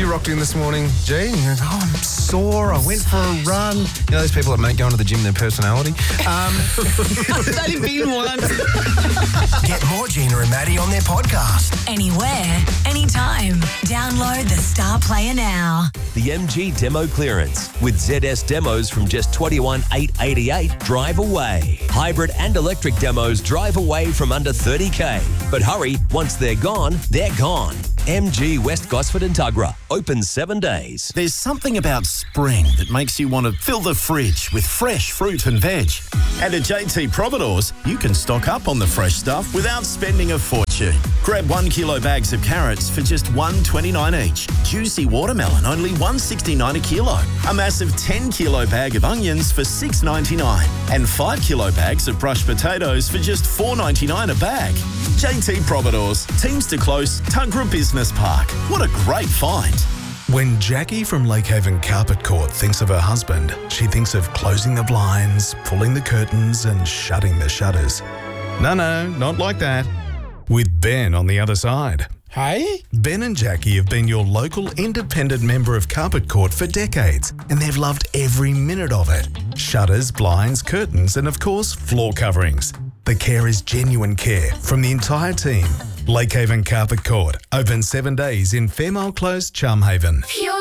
rocked in this morning, G, and you go, I'm sore, I went for a run. You know those people that make going to the gym their personality? I've only been once. Get more Gina and Maddie on their podcast. Anywhere, anytime. Download the Star Player now. The MG Demo Clearance with ZS demos from just $21,888 drive away. Hybrid and electric demos drive away from under $30K. But hurry, once they're gone, they're gone. MG West Gosford and Tuggerah. Open 7 days. There's something about spring that makes you want to fill the fridge with fresh fruit and veg. And at JT Providores, you can stock up on the fresh stuff without spending a fortune. Grab 1 kilo bags of carrots for just $1.29 each. Juicy watermelon, only $1.69 a kilo. A massive 10 kilo bag of onions for $6.99. And 5 kilo bags of brushed potatoes for just $4.99 a bag. JT Providores, Teamster Close, Tuggerah Business Park. What a great find. When Jackie from Lakehaven Carpet Court thinks of her husband, she thinks of closing the blinds, pulling the curtains and shutting the shutters. No, not like that. With Ben on the other side. Hey? Ben and Jackie have been your local independent member of Carpet Court for decades, and they've loved every minute of it. Shutters, blinds, curtains, and of course, floor coverings. The care is genuine care from the entire team. Lakehaven Carpet Court, open 7 days in Fairmile Close, Charmhaven.